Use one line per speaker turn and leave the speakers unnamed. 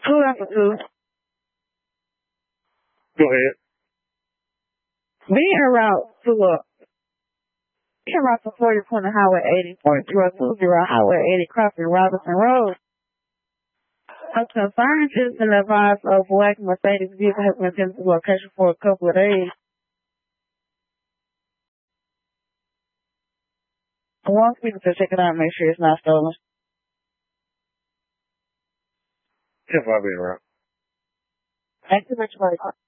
Two after two.
Go ahead.
Being en route to being en route to 40 Corner Highway 80, 4220 Highway 80, crossing Robinson Road. A concerned citizen advised of black Mercedes vehicle has been taken to the location for a couple of days. I want people to check it out and make sure it's not stolen.
10-5 being around.
Thank you much for